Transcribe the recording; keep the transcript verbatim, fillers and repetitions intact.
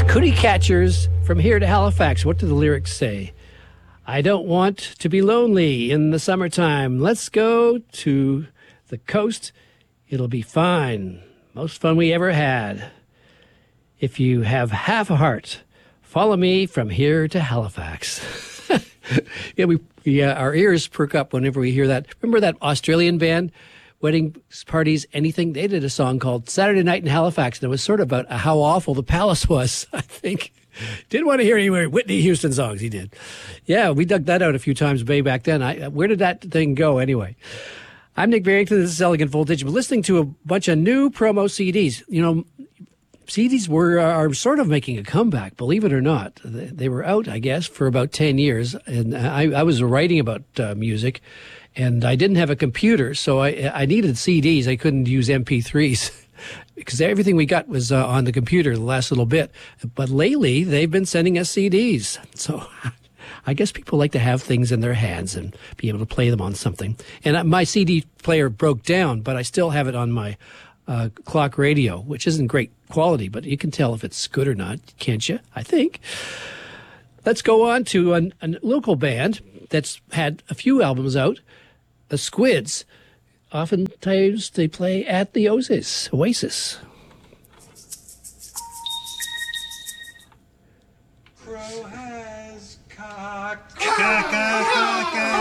Cootie Catchers from here to Halifax. What do the lyrics say? I don't want to be lonely in the summertime. Let's go to the coast. It'll be fine. Most fun we ever had. If you have half a heart, follow me from here to Halifax. yeah, we, we uh, our ears perk up whenever we hear that. Remember that Australian band, Wedding Parties, Anything? They did a song called Saturday Night in Halifax, and it was sort of about how awful the palace was, I think. Didn't want to hear any Whitney Houston songs. He did. Yeah, we dug that out a few times way back then. I, where did that thing go anyway? I'm Nick Barrington. This is Elegant Voltage. We're listening to a bunch of new promo C Ds. You know, C Ds were are sort of making a comeback, believe it or not. They, they were out, I guess, for about ten years. And I, I was writing about uh, music, and I didn't have a computer, so I, I needed C Ds. I couldn't use M P threes. Because everything we got was uh, on the computer the last little bit. But lately, they've been sending us C Ds. So I guess people like to have things in their hands and be able to play them on something. And my C D player broke down, but I still have it on my uh, clock radio, which isn't great quality, but you can tell if it's good or not, can't you? I think. Let's go on to a, a local band that's had a few albums out, the Squids. Oftentimes they play at the Oasis. Oasis. Crow has cocked.